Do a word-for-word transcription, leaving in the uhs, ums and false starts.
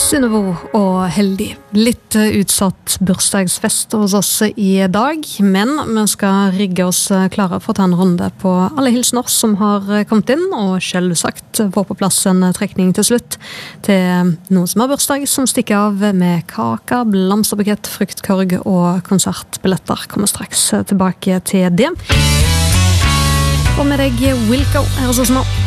Synnøve og heldig. Litt utsatt bursdagsfest hos oss i dag, men vi skal rigge oss klare for å ta en runde på alle hilsener som har kommet inn, og selvsagt få på plass en trekning til slutt til noen som har bursdag, som stikker av med kaka, blomsterbukett, fruktkorg og konsertbilletter. Kommer straks tilbake til det. Og med deg, Wilco, her hos oss nå.